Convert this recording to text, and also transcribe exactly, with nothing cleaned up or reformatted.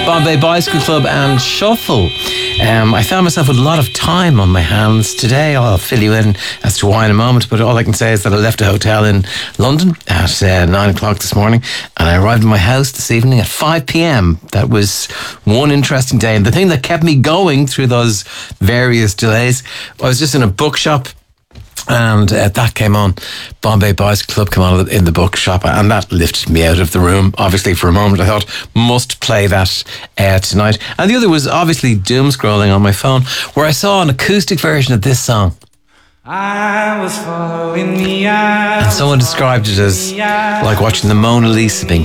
Bombay Bicycle Club and Shuffle. Um, I found myself with a lot of time on my hands today. I'll fill you in as to why in a moment, but all I can say is that I left a hotel in London at uh, nine o'clock this morning, and I arrived at my house this evening at five p.m. That was one interesting day, and the thing that kept me going through those various delays, I was just in a bookshop, and uh, that came on. Bombay Bicycle Club came on in the bookshop, and that lifted me out of the room. Obviously, for a moment, I thought, must play that uh, tonight. And the other was obviously doom scrolling on my phone, where I saw an acoustic version of this song. I was following the eye. And someone described it as like watching the Mona Lisa being